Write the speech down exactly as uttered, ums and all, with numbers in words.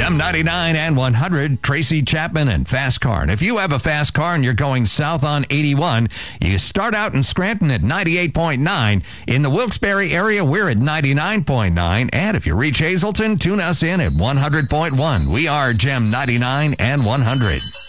Gem ninety-nine and one hundred, Tracy Chapman and Fast Car. And if you have a fast car and you're going south on eighty-one, you start out in Scranton at ninety-eight point nine. In the Wilkes-Barre area, we're at ninety-nine point nine. And if you reach Hazleton, tune us in at one hundred point one. We are Gem ninety-nine and one hundred.